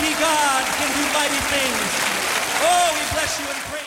Almighty God can do mighty things. Oh, we bless you and praise you.